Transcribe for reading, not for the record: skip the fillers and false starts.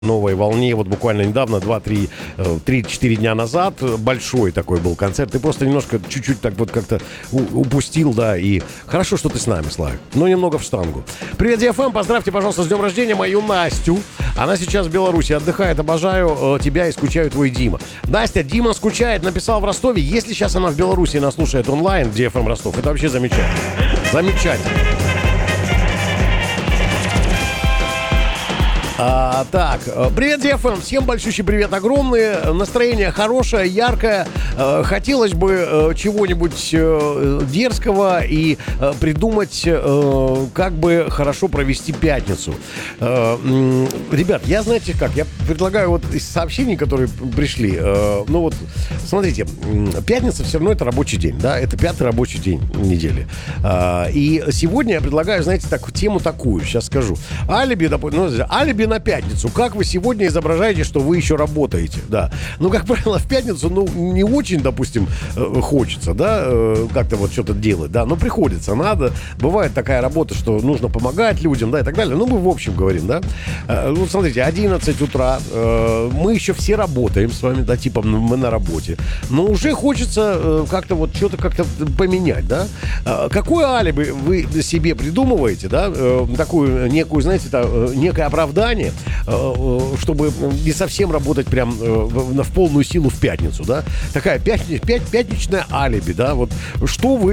новой волне. Вот буквально недавно, 3-4 дня назад, большой такой был концерт. Ты просто немножко, чуть-чуть так вот как-то упустил, да, и хорошо, что ты с нами, Славик. Но немного в штангу. Привет, DFM, поздравьте, пожалуйста, с днем рождения мою Настю. Она сейчас в Беларуси отдыхает, обожаю тебя и скучаю, твой Дима. Настя, Дима скучает, написал в Ростове. Если сейчас она в Беларуси нас слушает онлайн, DFM Ростов, это вообще замечательно. Замечательно. Так, привет, DFM, всем большущий привет огромный, настроение хорошее, яркое, хотелось бы чего-нибудь дерзкого и придумать, как бы хорошо провести пятницу. Ребят, я, знаете как, я предлагаю вот из сообщений, которые пришли, ну вот, смотрите, пятница все равно это рабочий день, да, это 5-й рабочий день недели. И сегодня я предлагаю, знаете, тему такую, сейчас скажу. Алиби на пятницу. Как вы сегодня изображаете, что вы еще работаете? Да. Ну, как правило, в пятницу, не очень, допустим, хочется, да, как-то вот что-то делать, да, но приходится, надо. Бывает такая работа, что нужно помогать людям, да, и так далее. Ну, мы в общем говорим, да. Вот смотрите, 11 утра, мы еще все работаем с вами, да, типа мы на работе. Но уже хочется как-то вот что-то как-то поменять, да. Какое алиби вы себе придумываете, да, такую некую, знаете, некое оправдание, чтобы не совсем работать прям в полную силу в пятницу, да? Такая пятничная алиби, да? Вот что вы